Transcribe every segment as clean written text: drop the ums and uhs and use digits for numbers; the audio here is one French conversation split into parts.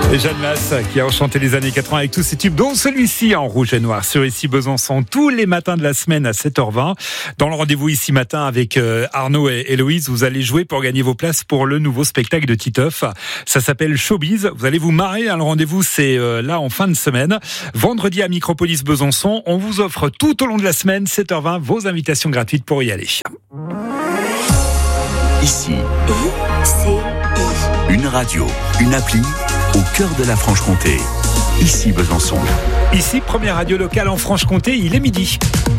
Et Jeanne Masse qui a enchanté les années 80 avec tous ces tubes, dont celui-ci en rouge et noir sur Ici Besançon tous les matins de la semaine à 7h20. Dans le rendez-vous ici matin avec Arnaud et Héloïse, vous allez jouer pour gagner vos places pour le nouveau spectacle de Titoff. Ça s'appelle Showbiz. Vous allez vous marrer. Le rendez-vous, c'est là en fin de semaine. Vendredi à Micropolis Besançon. On vous offre tout au long de la semaine, 7h20, vos invitations gratuites pour y aller. Ici, une radio, une appli au cœur de la Franche-Comté. Ici Besançon. Ici, première radio locale en Franche-Comté, il est midi.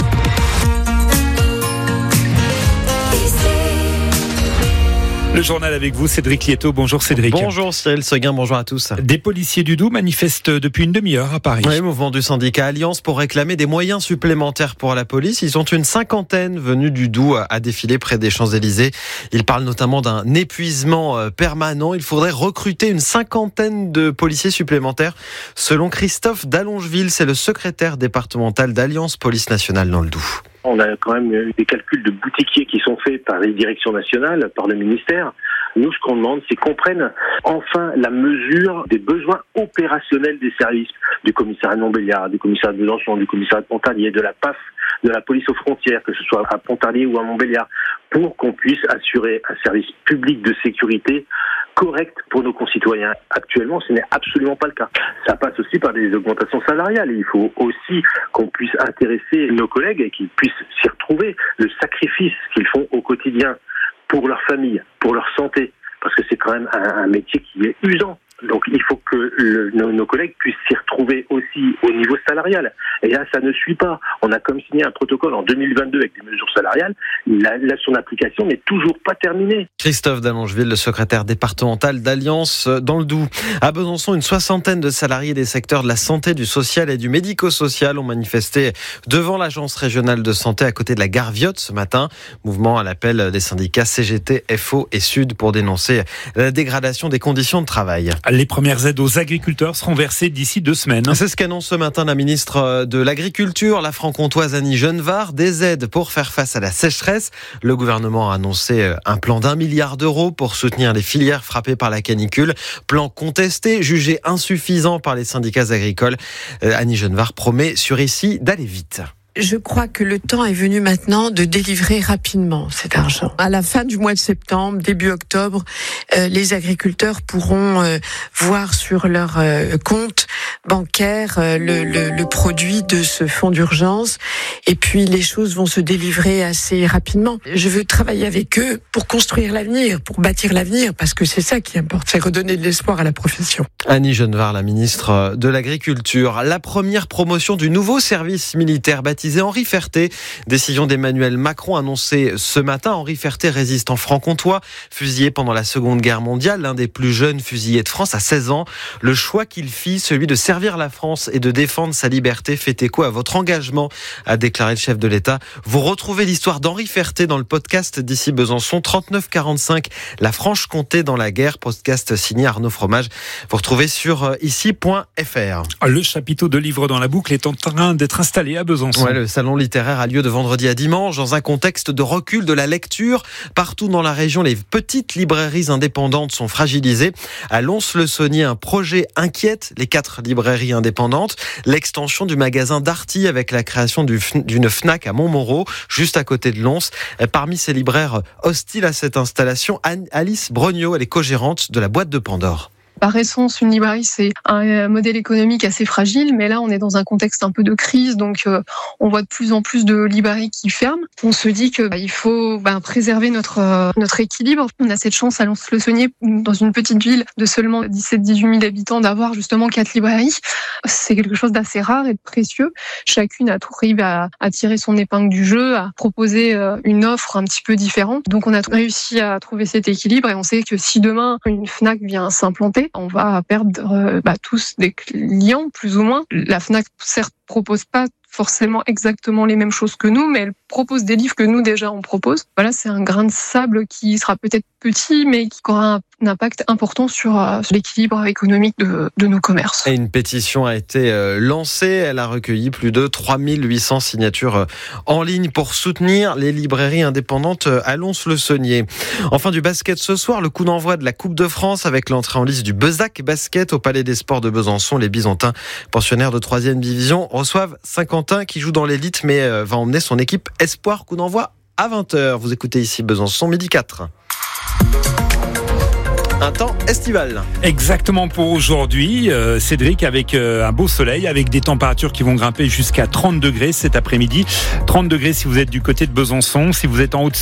Le journal avec vous, Cédric Lieto. Bonjour Cédric. Bonjour Cyril Seguin, bonjour à tous. Des policiers du Doubs manifestent depuis une demi-heure à Paris. Oui, mouvement du syndicat Alliance pour réclamer des moyens supplémentaires pour la police. Ils sont une cinquantaine venus du Doubs à défiler près des Champs-Élysées. Ils parlent notamment d'un épuisement permanent. Il faudrait recruter une cinquantaine de policiers supplémentaires. Selon Christophe d'Allongeville, c'est le secrétaire départemental d'Alliance Police Nationale dans le Doubs. On a quand même eu des calculs de boutiquiers qui sont faits par les directions nationales, par le ministère. Nous, ce qu'on demande, c'est qu'on prenne enfin la mesure des besoins opérationnels des services du commissariat de Montbéliard, du commissariat de Besançon, du commissariat de Pontarlier, de la PAF, de la police aux frontières, que ce soit à Pontarlier ou à Montbéliard, pour qu'on puisse assurer un service public de sécurité correct pour nos concitoyens. Actuellement, ce n'est absolument pas le cas. Ça passe aussi par des augmentations salariales. Il faut aussi qu'on puisse intéresser nos collègues et qu'ils puissent s'y retrouver. Le sacrifice qu'ils font au quotidien pour leur famille, pour leur santé, parce que c'est quand même un métier qui est usant. Donc il faut que nos collègues puissent s'y retrouver aussi au niveau salarial. Et là, ça ne suit pas. On a comme signé un protocole en 2022 avec des mesures salariales. Son application n'est toujours pas terminée. Christophe d'Allongeville, le secrétaire départemental d'Alliance dans le Doubs. À Besançon, une soixantaine de salariés des secteurs de la santé, du social et du médico-social ont manifesté devant l'agence régionale de santé à côté de la gare Viotte ce matin. Mouvement à l'appel des syndicats CGT, FO et Sud pour dénoncer la dégradation des conditions de travail. Les premières aides aux agriculteurs seront versées d'ici 2 semaines. C'est ce qu'annonce ce matin la ministre de l'Agriculture, la franc-comtoise Annie Genevard. Des aides pour faire face à la sécheresse. Le gouvernement a annoncé un plan d'1 milliard d'euros pour soutenir les filières frappées par la canicule. Plan contesté, jugé insuffisant par les syndicats agricoles. Annie Genevard promet sur Ici d'aller vite. Je crois que le temps est venu maintenant de délivrer rapidement cet argent. À la fin du mois de septembre, début octobre, les agriculteurs pourront voir sur leur compte bancaire le produit de ce fonds d'urgence et puis les choses vont se délivrer assez rapidement. Je veux travailler avec eux pour construire l'avenir, pour bâtir l'avenir, parce que c'est ça qui importe, c'est redonner de l'espoir à la profession. Annie Genevard, la ministre de l'Agriculture. La première promotion du nouveau service militaire baptisé Henri Ferté. Décision d'Emmanuel Macron annoncée ce matin. Henri Ferté, résistant franc-comtois, fusillé pendant la Seconde Guerre mondiale, l'un des plus jeunes fusillés de France à 16 ans. Le choix qu'il fit, celui de servir la France et de défendre sa liberté, fait écho à votre engagement, a déclaré le chef de l'État. Vous retrouvez l'histoire d'Henri Ferté dans le podcast d'Ici Besançon, 3945, La Franche-Comté dans la guerre, podcast signé Arnaud Fromage. Vous retrouvez sur ici.fr. Le chapiteau de livres dans la boucle est en train d'être installé à Besançon. Ouais, le salon littéraire a lieu de vendredi à dimanche dans un contexte de recul de la lecture. Partout dans la région, les petites librairies indépendantes sont fragilisées. À Lons-le-Saunier, un projet inquiète les 4 librairies indépendantes. L'extension du magasin Darty avec la création d'une Fnac à Montmoreau, juste à côté de Lons. Parmi ces libraires hostiles à cette installation, Alice Brognot, elle est co-gérante de la boîte de Pandore. Par essence, une librairie, c'est un modèle économique assez fragile, mais là, on est dans un contexte un peu de crise, donc on voit de plus en plus de librairies qui ferment. On se dit qu'il faut préserver notre équilibre. On a cette chance à Lons-le-Saunier, dans une petite ville de seulement 17-18 000 habitants, d'avoir justement 4 librairies. C'est quelque chose d'assez rare et de précieux. Chacune a trouvé à tirer son épingle du jeu, à proposer une offre un petit peu différente. Donc on a réussi à trouver cet équilibre et on sait que si demain une Fnac vient s'implanter, on va perdre tous des clients, plus ou moins. La Fnac, certes, propose pas forcément exactement les mêmes choses que nous, mais elle propose des livres que nous déjà on propose. Voilà, c'est un grain de sable qui sera peut-être petit, mais qui aura un impact important sur l'équilibre économique de nos commerces. Et une pétition a été lancée. Elle a recueilli plus de 3800 signatures en ligne pour soutenir les librairies indépendantes à Lons-le-Saunier. Enfin, du basket ce soir, le coup d'envoi de la Coupe de France avec l'entrée en lice du Bezac Basket au Palais des Sports de Besançon. Les Byzantins, pensionnaires de 3e division, reçoivent Saint-Quentin qui joue dans l'élite mais va emmener son équipe espoir. Coup d'envoi à 20h. Vous écoutez ici Besançon, midi 4. Un temps estival. Exactement pour aujourd'hui, Cédric, avec un beau soleil, avec des températures qui vont grimper jusqu'à 30 degrés cet après-midi. 30 degrés si vous êtes du côté de Besançon, si vous êtes en haut de